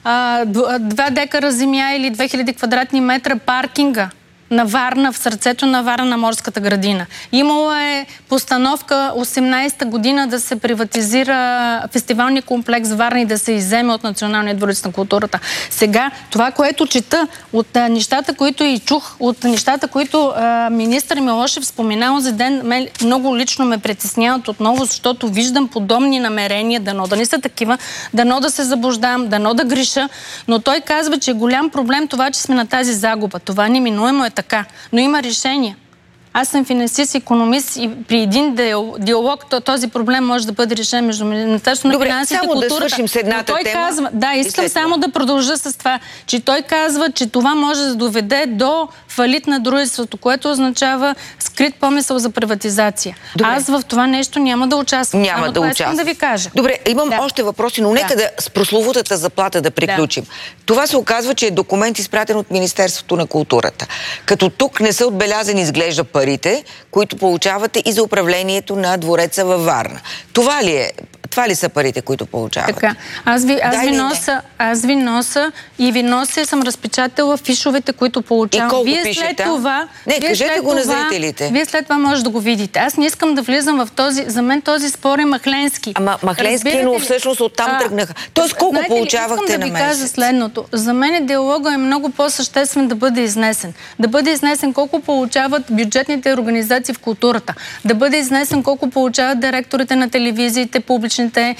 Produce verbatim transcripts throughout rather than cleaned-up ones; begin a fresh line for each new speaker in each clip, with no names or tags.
а, два декара земя или две хиляди квадратни метра паркинга на Варна, в сърцето на Варна, на морската градина. Имало е постановка осемнадесета година да се приватизира фестивалния комплекс Варна и да се изземе от Националния дворец на културата. Сега, това, което чета от а, нещата, които и чух, от нещата, които а, министър Милошев спомена онзи ден, ме, много лично ме притесняват отново, защото виждам подобни намерения, дано да не са такива, дано да се заблуждавам, дано да греша, но той казва, че е голям проблем това, че сме на тази загуба. Това неминуемо е така, но има решение. Аз съм финансист, икономист и при един диалог този проблем може да бъде решен между Министерството на финансите и културата.
Да свършим с едната
той
тема.
Казва, да, искам само да продължа с това, че той казва, че това може да доведе до фалит на дружеството, което означава скрит помисъл за приватизация. Добре. Аз в това нещо няма да участвам.
Няма
само
да участвам.
Да ви кажа.
Добре, имам
да.
още въпроси, но нека да. да с прословутата заплата да приключим. Да. Това се оказва, че е документ изпратен от Министерството на културата. Като тук не са отбелязани, изглежда, парите, които получавате и за управлението на двореца във Варна. Това ли е? Това ли са парите, които получавате?
Така. Аз ви, аз ви, носа, аз ви носа и ви нося, съм разпечатала фишовете, които получавам.
И колко
вие
пишете?
след това,
Не,
вие
кажете
след
го
това,
на зрителите.
Вие след това може да го видите. Аз не искам да влизам в този... За мен този спор е махленски.
Ама махленски, но всъщност оттам тръгнаха. Тоест колко
знаете,
получавахте на месец?
Искам да ви кажа следното. За мен диалога е много по-съществен да бъде изнесен. Да бъде изнесен колко получават бюджетните организации в културата. Да бъде изнесен колко получават директорите на телевизиите, публичните,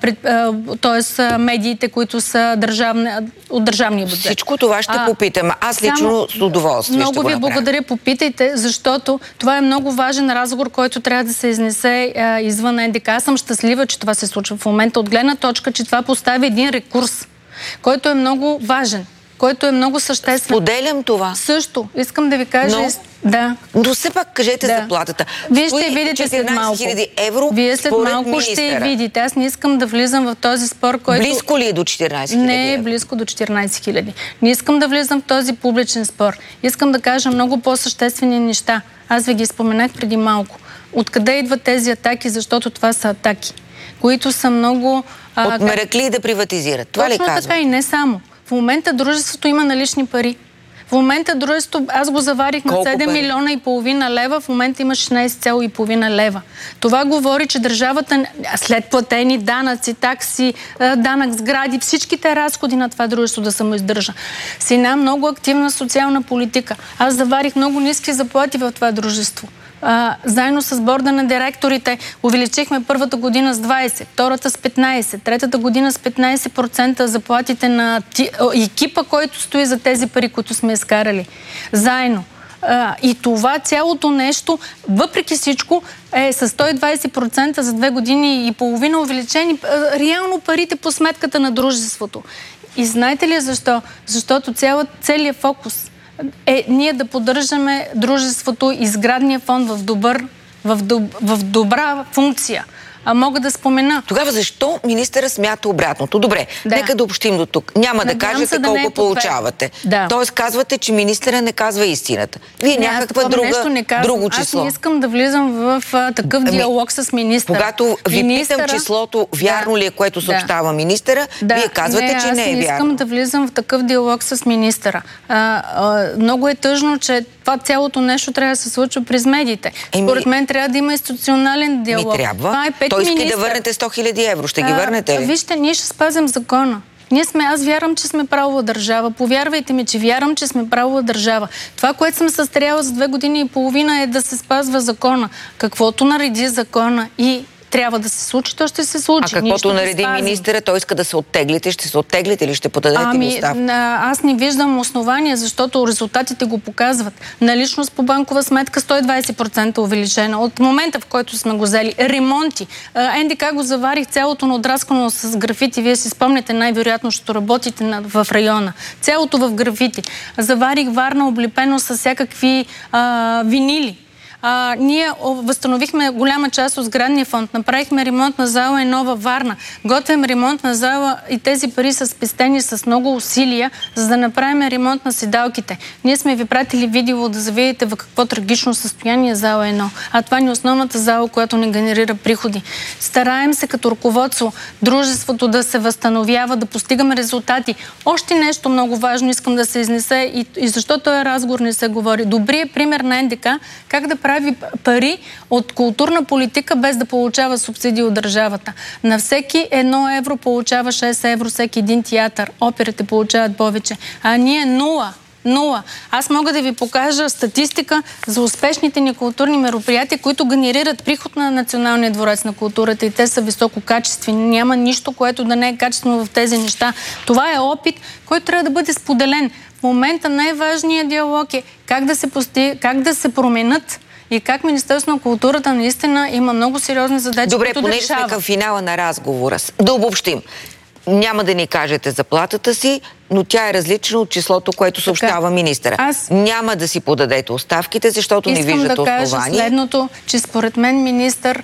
т.е. медиите, които са държавни, от държавния бюджет.
Всичко това ще а, попитам. Аз лично само, с удоволствие
много
ще го
ви
направя.
Благодаря, попитайте, защото това е много важен разговор, който трябва да се изнесе а, извън НДК. Аз съм щастлива, че това се случва в момента. От гледна точка, че това поставя един рекурс, който е много важен, който е много съществен.
Споделям това.
Също. Искам да ви кажа...
Но...
Да.
Но все пак кажете
да.
заплатата.
Вие ще видите след малко.
евро
Вие след малко
министъра.
ще видите. Аз не искам да влизам в този спор, който...
Близко ли е до четиринадесет хиляди?
Не е близко до четиринадесет хиляди. Не искам да влизам в този публичен спор. Искам да кажа много по-съществени неща. Аз ви ги споменах преди малко. Откъде идват тези атаки? Защото това са атаки, които са много...
А, От меракли да приватизират. Това ли казвам?
Точно така и не само. В момента дружеството има налични пари. В момента дружеството, аз го заварих на седем милиона и половина лева, в момента има шестнадесет цяло и половина лева. Това говори, че държавата, след платени данъци, такси, данък сгради, всичките разходи на това дружество да самоиздържа. С една много активна социална политика. Аз заварих много ниски заплати в това дружество. А, заедно с борда на директорите увеличихме първата година с двадесет, втората с петнадесет, третата година с петнадесет процента заплатите на ти, екипа, който стои за тези пари, които сме изкарали. Заедно. А, и това цялото нещо, въпреки всичко, е с сто и двадесет процента за две години и половина увеличени а, реално парите по сметката на дружеството. И знаете ли защо? Защото цяла, целият фокус е ние да поддържаме дружеството и сградния фонд в, добър, в, доб, в добра функция. А мога да спомена.
Тогава защо министъра смята обратното? Добре, да. Нека да общим до тук. Няма Надявам да кажете да колко е получавате. Да. Тоест казвате, че министъра не казва истината. Вие не, някаква друга, друго число.
Аз не искам да влизам в а, такъв ами, диалог с министъра.
Когато ви министъра... питам числото, вярно да. ли е, което съобщава да. министъра,
да.
вие казвате, не, че не е вярно.
Аз не искам да влизам в такъв диалог с министъра. А, а, много е тъжно, че това цялото нещо трябва да се случва през медиите. Еми... Според мен трябва да има институционален диалог.
Ми трябва. Е Той иска министър. да върнете сто хиляди евро. Ще ги върнете ли?
А, вижте, ние ще спазим закона. Ние сме, аз вярвам, че сме правова държава. Повярвайте ми, че вярвам, че сме правова държава. Това, което съм състряла за две години и половина е да се спазва закона. Каквото нареди закона и трябва да се случи, то ще се случи.
А каквото нареди да министъра, той иска да се оттеглите, ще се оттеглите или ще подадете
ами,
оставка?
Аз не виждам основания, защото резултатите го показват. Наличност по банкова сметка сто и двадесет процента увеличена. От момента, в който сме го взели. Ремонти. НДК го заварих цялото надраскано с графити. Вие си спомняте най-вероятно, защото работите в района. Цялото в графити. Заварих Варна облепено с всякакви а, винили. А, ние възстановихме голяма част от сградния фонд, направихме ремонт на зала и нова Варна, готвим ремонт на зала и тези пари са спестени с много усилия, за да направим ремонт на седалките. Ние сме ви пратили видео да завидите в какво трагично състояние зала едно. А това ни е основната зала, която ни генерира приходи. Стараем се като ръководство дружеството да се възстановява, да постигаме резултати. Още нещо много важно искам да се изнесе и, и защо този разговор не се говори. Добрият пример на Н Д К как да прави пари от културна политика без да получава субсидии от държавата. На всеки едно евро получава шест евро, всеки един театър. Оперите получават повече. А ние нула. Нула. Аз мога да ви покажа статистика за успешните ни културни мероприятия, които генерират приход на Националния дворец на културата и те са висококачествени. Няма нищо, което да не е качествено в тези неща. Това е опит, който трябва да бъде споделен. В момента най-важният диалог е как да се пости... как да се променят и как Министерството на културата наистина има много сериозни задачи,
Добре,
които да решава.
понеже сме към финала на разговора. Да обобщим. Няма да ни кажете заплатата си, но тя е различна от числото, което съобщава министъра. Аз... Няма да си подадете оставките, защото не виждате основания.
Искам да кажа следното, че според мен министър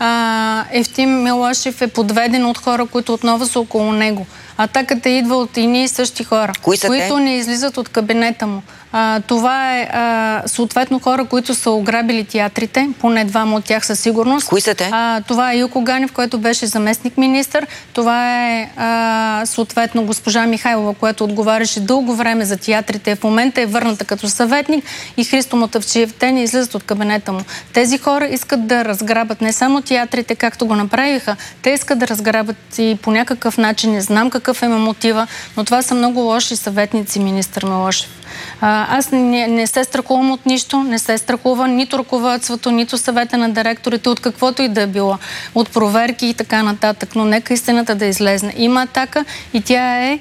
а, Евтим Милошев е подведен от хора, които отново са около него. Атаката идва от едни и същи хора, които те? не излизат от кабинета му. А, това е а, съответно хора, които са ограбили театрите, поне двама от тях със сигурност.
Кои са те?
А, това е Илко Ганев, който беше заместник министър. Това е а, съответно госпожа Михайлова, която отговаряше дълго време за театрите. В момента е върната като съветник и Христо Мотавчиев. Те не излизат от кабинета му. Тези хора искат да разграбят не само театрите, както го направиха, те искат да разграбят и по някакъв начин, не знам какъв е мотива, но това са много лоши съветници, министър Милошев. А, аз не, не се страхувам от нищо, не се страхува нито ръководството, нито съвета на директорите, от каквото и да е било, от проверки и така нататък, но нека истината да излезне. Има атака и тя е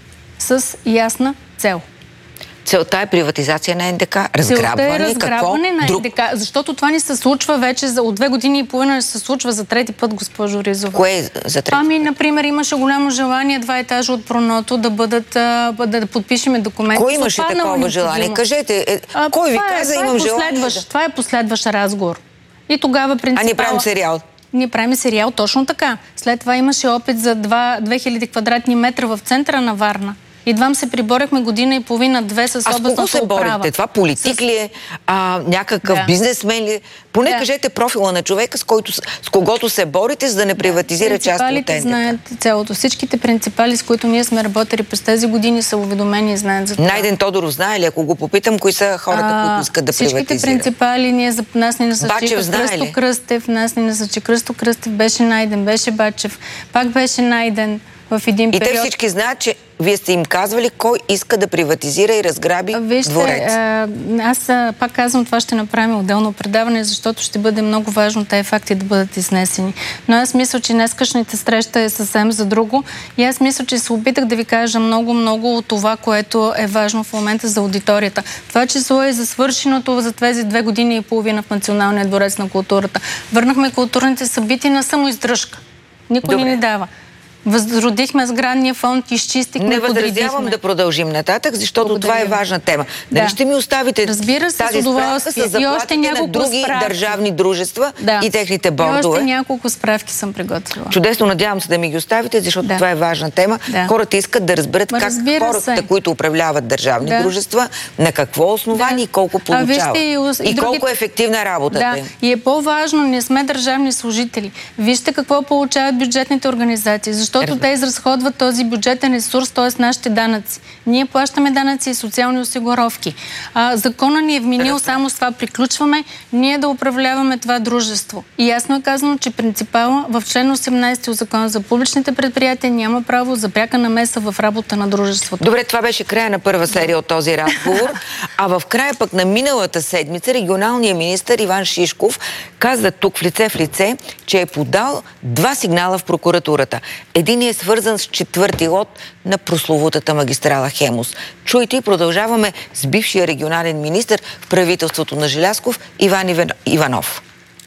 с ясна цел.
Целта е приватизация на Н Д К, разграбване,
Целта е разграбване на Н Д К, защото това ни се случва вече за, от две години и половина, се случва за трети път, госпожо Ризова.
Кое е за трети
Ами, например, имаше голямо желание два етажа от Проното да бъдат, да, да подпишеме документи.
Кой имаше такова желание? Кажете, е,
а,
кой ви каза,
е,
имам
е
желание? Да...
Това е последващ разговор. И тогава принципала...
А ние правим сериал?
Ние правим сериал точно така. След това имаше опит за две хиляди квадратни метра в центъра на Варна. Едвам се приборехме година и половина-две с областната управа. А с кого се борите?
Това политик с... ли е? А, някакъв да. бизнесмен ли е? Поне да. кажете профила на човека, с, който, с когото се борите, за да не приватизира да. част от Н Д К.
Знаят цялото. Всичките принципали, с които ние сме работили през тези години, са уведомени и знаят за това.
Найден Тодоров знае ли, ако го попитам, кои са хората, а, които искат да приватизират?
Всичките принципали, ние за нас ни насъчиха Кръсто Кръстев, нас ни насъчи Кръсто Кръстев, беше найден, беше Бачев, пак беше найден в един
и
период.
И те всички знаят, че вие сте им казвали кой иска да приватизира и разграби
Вижте,
дворец.
А, аз а, пак казвам, това ще направим отделно предаване, защото ще бъде много важно тези факти да бъдат изнесени. Но аз мисля, че днескашната среща е съвсем за друго и аз мисля, че се опитах да ви кажа много-много от това, което е важно в момента за аудиторията. Това число е за свършеното за тези две години и половина в Националния дворец на културата. Върнахме културните събития на самоиздръжка. Никой не ни дава. Възродихме сградния фонд, изчистихме,
Не възразявам да продължим нататък, защото Благодаря. това е важна тема. Дали да. ще ми оставите
Разбира се,
тази справка с заплатите на други
справки.
държавни дружества да. и техните бордове?
И още няколко справки съм приготвила.
Чудесно, надявам се да ми ги оставите, защото
да.
това е важна тема. Да. Хората искат да разберат Ма, как хората, се. които управляват държавни да. дружества, на какво основание да. и колко получават. И, и, и колко е ефективна работата.
Да. И е по-важно, не сме държавни служители. Вижте какво получават бюджетните организации, защото те изразходват този бюджетен ресурс, т.е. нашите данъци. Ние плащаме данъци и социални осигуровки. А, закона ни е вменил, само с това приключваме, ние да управляваме това дружество. И ясно е казано, че принципала в член осемнайсети от Закона за публичните предприятия няма право за пряка намеса в работа на дружеството.
Добре, това беше края на първа серия от този разговор. А в края пък на миналата седмица регионалният министър Иван Шишков каза тук в лице в лице, че е подал два сигнала в прокуратурата. Един е свързан с четвърти лот на прословутата магистрала Хемус. Чуйте и продължаваме с бившия регионален министър в правителството на Желязков Иван Иванов.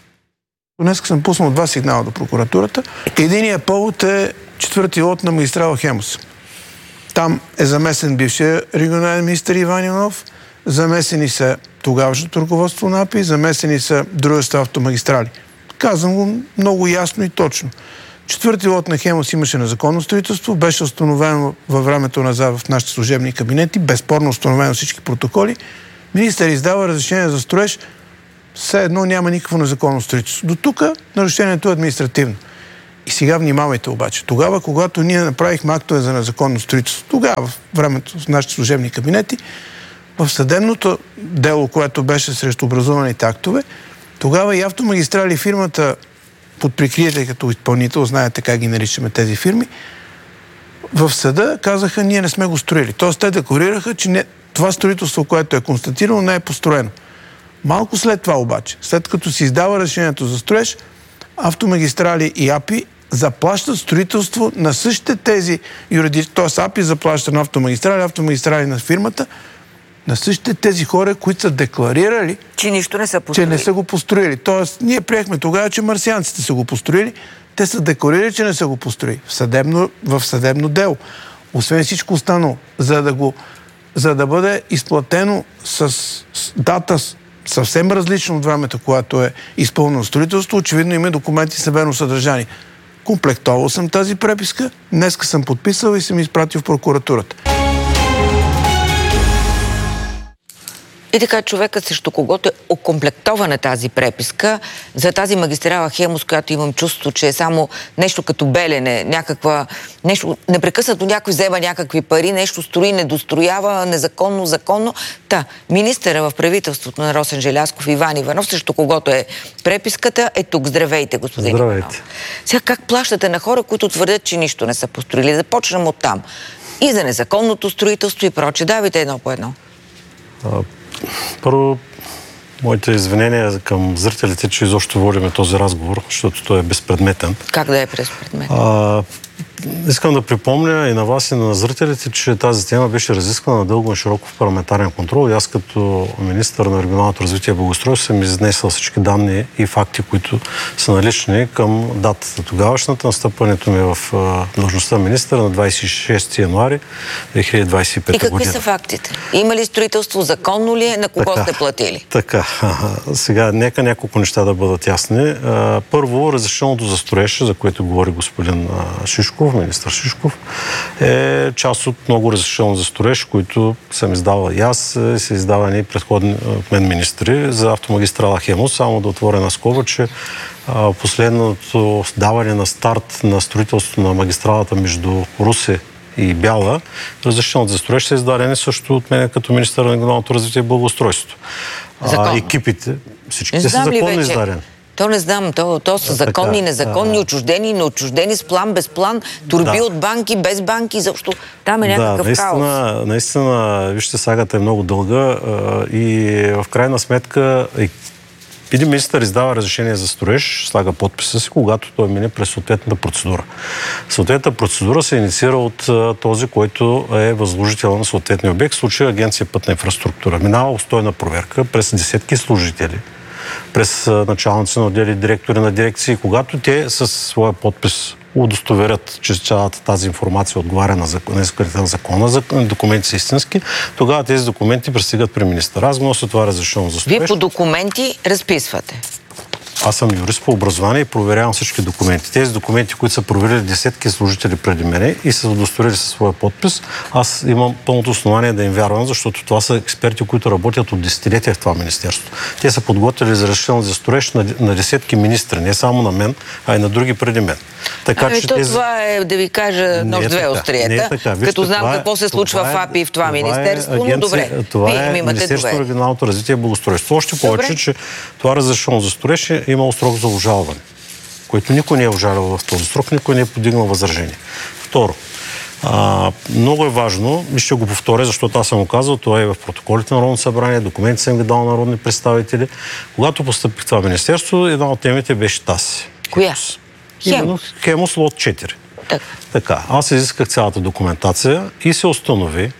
Днес съм пуснал два сигнала до прокуратурата. Единият повод е четвърти лот на магистрала Хемус. Там е замесен бившия регионален министър Иван Иванов, замесени са тогавашното ръководство на АПИ, замесени са дружества автомагистрали. Казвам го много ясно и точно. Четвърти лот на Хемус имаше незаконно строителство, беше установено във времето назад в нашите служебни кабинети, безспорно установено всички протоколи. Министър издава разрешение за строеж, все едно няма никакво незаконно строителство. До тук нарушението е административно. И сега внимавайте обаче. Тогава, когато ние направихме актове за незаконно строителство, тогава в времето в нашите служебни кабинети, в съдебното дело, което беше срещу образуваните актове, тогава и Автомагистрали, фирмата под прикритие като изпълнител, знаете как ги наричаме тези фирми, в съда казаха, ние не сме го строили. Тоест те декларираха, че не, това строителство, което е констатирано, не е построено. Малко след това обаче, след като се издава решението за строеж, Автомагистрали и АПИ заплащат строителство на същите тези юридически, т.е. АПИ заплаща на Автомагистрали, Автомагистрали на фирмата, на същите тези хора, които са декларирали,
че нищо не са построили.
Че не са го построили. Тоест, ние приехме тогава, че марсианците са го построили, те са декларирали, че не са го построили. В съдебно, в съдебно дело. Освен всичко останало, за да, го, за да бъде изплатено с, с дата съвсем различно от времето, когато е изпълнено строителство, очевидно има документи с верно съдържание. Комплектовал съм тази преписка, днеска съм подписал и съм изпратил в прокуратурата.
И така, човекът, срещу когото е окомплектована тази преписка, за тази магистрала Хемус, която имам чувство, че е само нещо като Белене, някаква, нещо, непрекъснато някой взема някакви пари, нещо строи, недостроява, незаконно, законно. Та, министъра в правителството на Росен Желязков, Иван Иванов, срещу когото е преписката, е тук. Здравейте, господин Иванов.
Здравейте.
Сега как плащате на хора, които твърдят, че нищо не са построили? Започнем от там. И за незаконното строителство и проче. Давайте едно по едно.
Първо, моите извинения към зрителите, че изобщо водиме този разговор, защото той е безпредметен.
Как да е безпредметен?
А, искам да припомня и на вас, и на зрителите, че тази тема беше разисквана дълго и широко в парламентарен контрол. И аз като министър на регионалното развитие и благоустройство съм изнесъл всички данни и факти, които са налични към датата тогавашната. Настъпването ми в длъжността министър на двадесет и шести януари две хиляди двадесет и пета година.
И какви са фактите? Има ли строителство? Законно ли е? На кого
така,
сте платили?
Така. Сега, нека няколко неща да бъдат ясни. Първо, разрешеното за строеж, за което говори господин Шишков, министър Шишков, е част от много разрешено за строеж, които съм издавал и аз, се издавани предходни от мен министри за автомагистрала Хемус. Само да отворя на скоба, че а, последното даване на старт на строителството на магистралата между Русе и Бяла, разрешеното за строеж са издадени също от мен като министър на регионалното развитие и благоустройство. А, екипите, всичките са законно издадени.
То не знам, то, то са законни, така, незаконни, да. Отчуждени, неотчуждени, с план, без план, турби да. От банки, без банки, защото там е някакъв
да, наистина,
хаос.
Наистина, вижте, сагата е много дълга и в крайна сметка един министър издава разрешение за строеж, слага подписа си, когато той мине през съответната процедура. Съответната процедура се инициира от този, който е възложител на съответния обект, в случая Агенция Пътна инфраструктура. Минава обстойна проверка през десетки служители, през началници на отдели, директори на дирекции, когато те със своя подпис удостоверят, че цялата тази информация отговаря на, закон, на закона, за документи са истински, тогава тези документи пристигат при министъра. Аз нося това разрешено за строеж.
Вие по документи разписвате?
Аз съм юрист по образование и проверявам всички документи. Тези документи, които са проверили десетки служители преди мене и са удостоверили със своя подпис, аз имам пълното основание да им вярвам, защото това са експерти, които работят от десетилетия в това министерство. Те са подготвили за разрешение за строеж на, на десетки министри, не само на мен, а и на други преди мен. Така,
ами,
че
то
тези...
това е, да ви кажа, нож-две острията, като знам какво се случва в АПИ и в това министерство, е агенция, но добре,
това
вие
е
имате
Министерство на регионалното развитие и благоустройство. Още повече,
добре.
Че това разрешено за строеж е имало срок за обжалване, който никой не е обжалвал в този срок, никой не е подигнал възражение. Второ, а, много е важно, и ще го повторя, защото аз съм го казал, това е в протоколите на Народното събрание, документи съм ги дал на народни представители. Когато постъпих това министерство, една от темите беше тази.
Коя?
Хемус. Хемус лот четири.
Так.
Така, аз изисках цялата документация и се установи,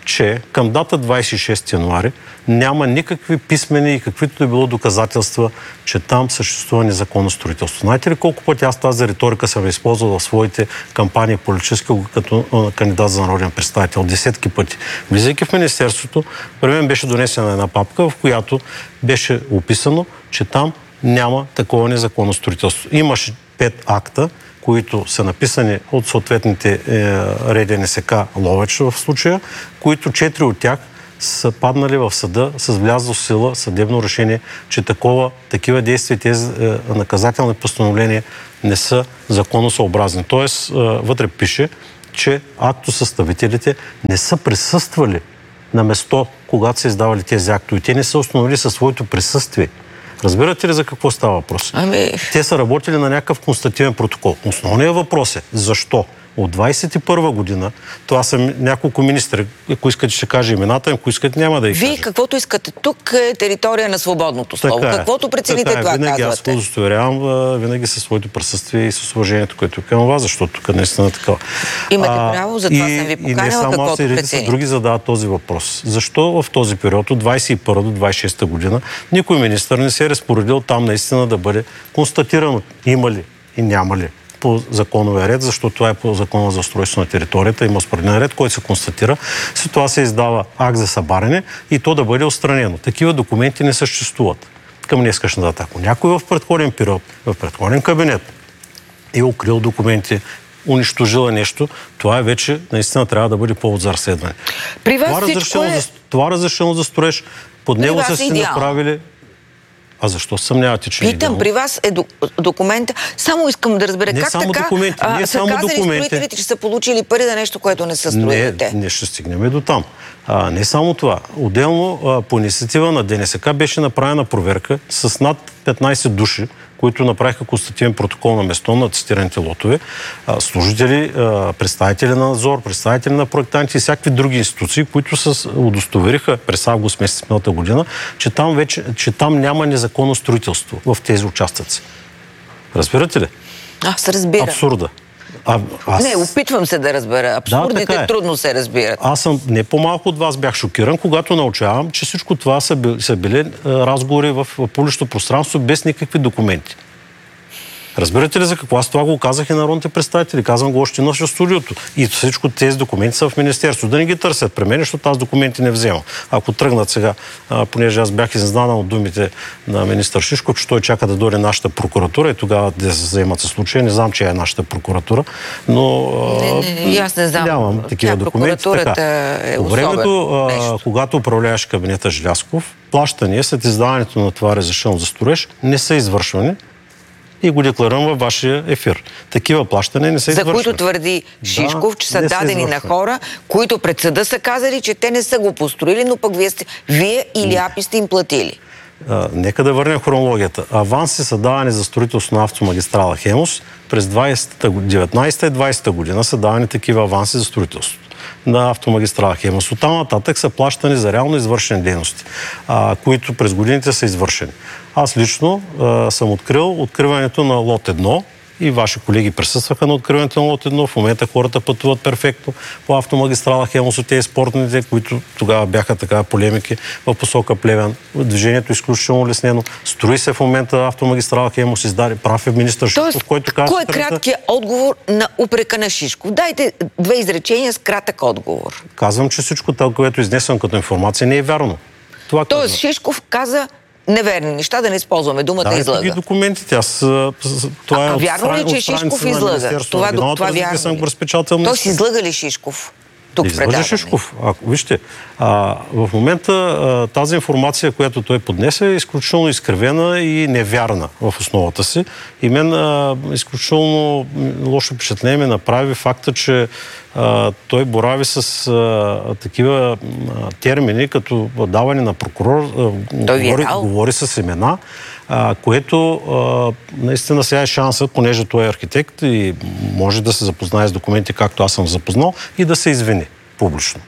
че към дата двадесет и шести януари няма никакви писмени и каквито е било доказателства, че там съществува незаконно строителство. Знаете ли колко пъти аз тази риторика съм използвал в своите кампании политически като кандидат за народен представител? Десетки пъти. Влизайки в Министерството, при мен беше донесена една папка, в която беше описано, че там няма такова незаконно строителство. Имаше пет акта, които са написани от съответните е, РДНСК Ловеч в случая, които четири от тях са паднали в съда с влязло в сила съдебно решение, че такова, такива действия, тези е, наказателни постановления не са законосъобразни. Тоест, е, вътре пише, че актосъставителите не са присъствали на место, когато са издавали тези актове. Те не са установили със своето присъствие. Разбирате ли за какво става въпрос?
Ами...
Те са работили на някакъв констативен протокол. Основният въпрос е защо? От двадесет и първа година, това са няколко министри, ако искате ще кажа имената, ако искате няма да ги кажа.
Вие каквото искате. Тук е територия на свободното слово.
Така
Каквото прецените,
така
това
винаги
казвате.
Аз го удостоверявам винаги със своето присъствие и с уважението, което е към вас, защото тук наистина е такова.
Имате право, затова
и,
съм ви
поканила,
поканила,
каквото прецените. И не само аз, и други задават този въпрос. Защо в този период от двадесет и първа до двадесет и шеста година никой министър не се е разпоредил там наистина да бъде констатирано има ли и няма ли по законовия ред, защото това е по закона за устройство на територията, има спореден ред, който се констатира. След това се издава акт за събаряне и то да бъде отстранено. Такива документи не съществуват към днескашна дата. Ако някой в предходен период, в предходен кабинет е укрил документи, унищожила нещо, това е вече наистина трябва да бъде повод за разследване.
При вас
това,
всичко е...
за, това разрешено за строеж, под
При
него са си
идеално.
направили. А защо съмнявате, че
Питам,
идеално?
при вас е документа. Само искам да разбера
Не
как
само
така
документи,
а,
не
са
само
казали
документи.
строителите, че са получили пари за нещо, което не са строителите.
Не, не ще стигнем до там. А, не само това. Отделно а, по инициатива на ДНСК беше направена проверка с над петнадесет души, които направиха констативен протокол на место на цитираните лотове, а, служители, а, представители на надзор, представители на проектанти и всякакви други институции, които с, удостовериха през август месец миналата година, че там, вече, че там няма незаконно строителство в тези участъци. Разбирате ли?
Аз разбирам.
Абсурда. А, аз...
Не, опитвам се да разбера. Абсурдите
да, е.
трудно се разбират.
Аз съм не по-малко от вас бях шокиран, когато научавам, че всичко това са, били, са били разговори в публично пространство без никакви документи. Разбирате ли за какво? Аз това го казах и народните представители. Казвам го още нощ в студиото. И всичко тези документи са в Министерството. Да не ги търсят при мен, защото аз документи не вземам. Ако тръгнат сега, а, понеже аз бях изненадан от думите на министър Шишков, че той чака да дойде нашата прокуратура и тогава да се заемат със случая. Не знам, че е нашата прокуратура, но а,
не, не, аз не знам.
нямам такива
Тя,
документи.
Прокуратурата е
По времето,
а,
когато управляваше кабинета Желязков, плащания след издаването на това разрешено за строеж не са извършвани. И го декларирам във вашия ефир. Такива плащания не са извършвани.
За които твърди Шишков,
да,
че са дадени на хора, които пред съда са казали, че те не са го построили, но пък вие, сте, вие или АПИ сте им платили.
А, нека да върнем хронологията. Аванси са давани за строителство на автомагистрала Хемус. През деветнадесета и двадесета година са давани такива аванси за строителство на автомагистрала Хемус. Оттам нататък са плащани за реално извършени дейности, а, които през годините са извършени. Аз лично а, съм открил откриването на лот едно и ваши колеги присъстваха на откриването на лот едно. В момента хората пътуват перфектно по автомагистрала Хемус от тези спортните, които тогава бяха така полемики в посока Плевен. Движението е изключително улеснено. Строи се в момента автомагистрала Хемус, издаде прав е министър Шишков, който казва...
Кой е краткият отговор на упрека на Шишков? Дайте две изречения с кратък отговор.
Казвам, че всичко това, което е изнесено като информация, не е вярно. Това
Тоест
казвам.
Шишков каза неверни неща, да не използваме думата
да,
излъга.
Да, документите. Аз, това
а,
е
а
от
вярно ли, че Шишков излъга? Това, това вярно ли? Той си излъга ли Шишков? Тук
излъжа Шишков. А, вижте, а, в момента а, тази информация, която той поднесе, е изключително изкривена и невярна в основата си. И мен а, изключително лошо впечатление ми направи факта, че а, той борави с а, такива а, термини, като даване на прокурор, а, говори, говори с имена, а, което а, наистина сега е шансът, понеже той е архитект и може да се запознае с документи, както аз съм запознал, и да се извини публично.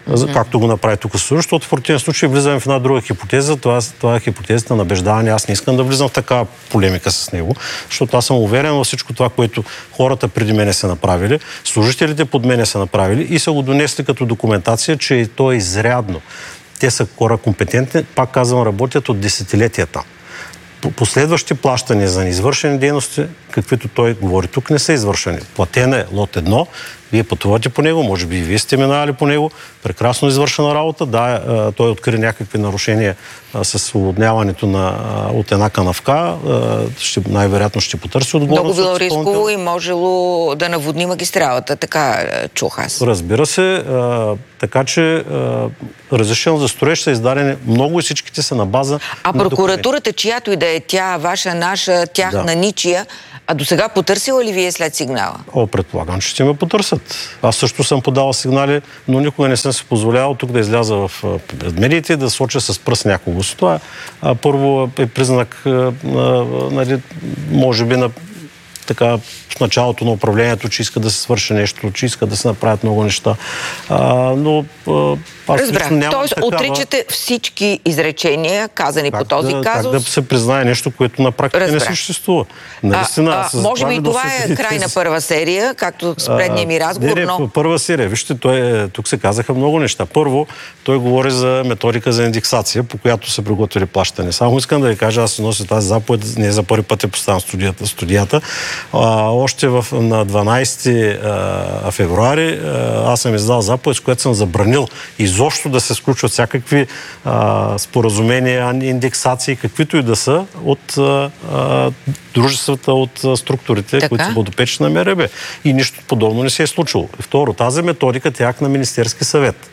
mm-hmm. както го направи тук също, защото в противен случай влизаме в една друга хипотеза. Това, това е хипотезата на набеждаване. Аз не искам да влизам в такава полемика с него, защото аз съм уверен във всичко това, което хората преди мене са направили, служителите под мене са направили и са го донесли като документация, че то е изрядно. Те са хора компетентни, пак казвам, работят от десетилетия там. Последващи плащания за неизвършени дейности, каквито той говори тук, не са извършени. Платен е лот едно, вие пътувате по него, може би и вие сте минали по него, прекрасно извършена работа. Да, той откри някакви нарушения с уводняването на, от една канавка, ще, най-вероятно ще потърси отговорност.
Много било рисково и можело да наводни магистралата, така чух аз.
Разбира се, така че разрешено за строеж са издадени много и всичките са на база.
А на прокуратурата, чиято и да е тя, ваша, наша, тяхна, да. Ничия, а до сега потърсила ли вие след сигнала? О,
предполагам, че ще ме потърсят. Аз също съм подавал сигнали, но никога не съм си позволявал тук да изляза в медиите и да соча с пръст някого. Това а, първо е признак, а, нали, може би на така в началото на управлението, че иска да се свърши нещо, че иска да се направят много неща. А, но а, аз
разбрах. Тоест, такава... отричате всички изречения, казани как по този
да,
казус?
Как да се признае нещо, което на практика разбрах. Не съществува.
Наистина, а, а, може би това е край на първа серия, както с предния ми разговор,
не, не,
но...
първа серия. Вижте, той, тук се казаха много неща. Първо, той говори за методика за индексация, по която са приготвили плащане. Само искам да ви кажа, аз си нося тази заповед, не за първи път е поставям студията. студията. А, още в, на дванайсети февруари аз съм издал заповед, с която съм забранил изобщо да се сключват всякакви а, споразумения, индексации, каквито и да са от а, а, дружествата, от а, структурите, така? Които са подопечни на МРБ. И нищо подобно не се е случило. Второ, тази методика тя е на Министерски съвет.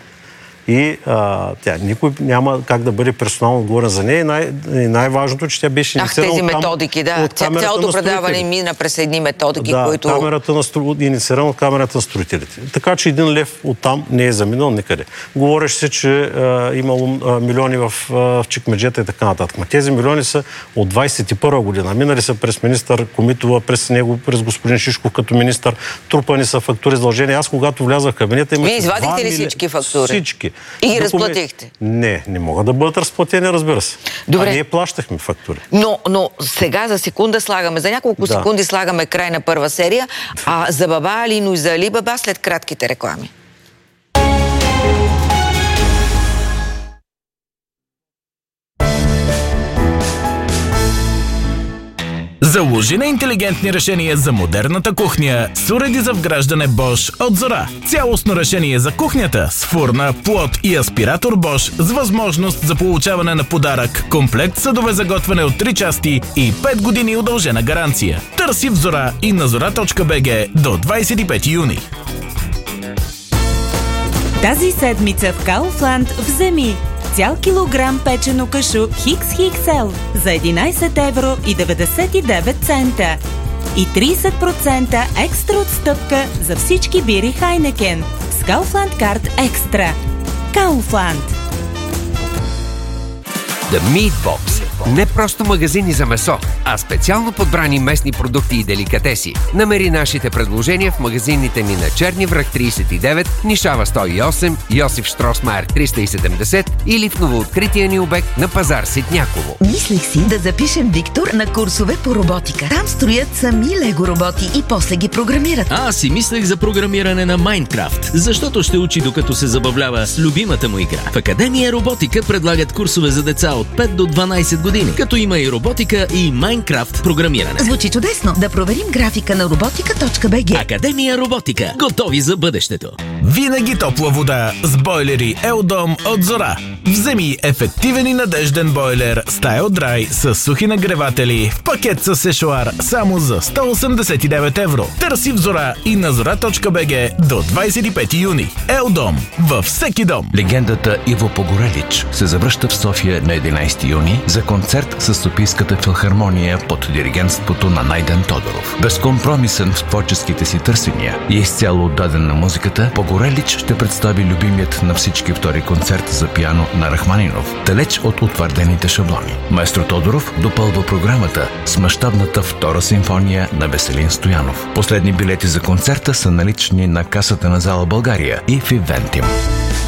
И а, тя никой няма как да бъде персонално отговорен за нея. И, най- и най-важното, че тя беше инициирана
от, там,
методики,
да.
от камерата
Цялото
на
предаване мина през едни методики,
да,
които...
камерата на стру... инициирана от камерата на строителите. Така че един лев оттам не е заминал никъде. Говореше се, че а, имало а, милиони в, а, в чекмеджета и така нататък. Ма тези милиони са от двайсет и първа година. Минали са през министър Комитова, през него, през господин Шишков като министър. Трупани са фактури задължения. Аз, когато влязах в кабинета, имах.
Вие извадихте ли всички фактури?
Всички.
И ги разплатихте?
Не, не могат да бъдат разплатени, разбира се.
Добре.
А ние плащахме фактури.
Но, но сега за секунда слагаме, за няколко да. секунди слагаме край на първа серия, а за Баба Алино и за Али Баба след кратките реклами.
Заложи на интелигентни решения за модерната кухня с уреди за вграждане Bosch от Зора. Цялостно решение за кухнята с фурна, плот и аспиратор Bosch с възможност за получаване на подарък, комплект съдове за готвене от три части и пет години удължена гаранция. Търси в Зора и на зора точка би джи до двайсет и пети юни.
Тази седмица в Kaufland вземи цял килограм печено кашу Хикс Икс Ел за единайсет евро и деветдесет и девет цента и трийсет процента екстра отстъпка за всички бири Хайнекен с Kaufland Card Extra. Kaufland.
The Meat Box. Не просто магазини за месо, а специално подбрани местни продукти и деликатеси. Намери нашите предложения в магазините ни на Черни връх трийсет и девет, Нишава сто и осем, Йосиф Штросмайер триста и седемдесет или в новооткрития ни обект на пазар Ситняково.
Мислех си да запишем Виктор на курсове по роботика. Там строят сами лего роботи и после ги програмират.
А, аз си мислех за програмиране на Майнкрафт, защото ще учи докато се забавлява с любимата му игра. В Академия Роботика предлагат курсове за деца от пет до дванайсет години, като има и роботика и Майнкрафт програмиране.
Звучи чудесно. Да проверим графика на роботика точка би джи.
Академия Роботика. Готови за бъдещето.
Винаги топла вода с бойлери Елдом от Зора. Вземи ефективен и надежден бойлер Style Dry с сухи нагреватели в пакет с сешоар само за сто осемдесет и девет евро. Търси в Зора и на зора точка би джи до двайсет и пети юни. Елдом във всеки дом.
Легендата Иво Погорелич се завръща в София на единайсети юни за концерт с Софийската филхармония под диригентството на Найден Тодоров. Безкомпромисен в творческите си търсения и изцяло отдаден на музиката, Погорелич ще представи любимият на всички втори концерт за пиано на Рахманинов, далеч от утвърдените шаблони. Маестро Тодоров допълва програмата с мащабната втора симфония на Веселин Стоянов. Последни билети за концерта са налични на касата на зала България и в Ивентим.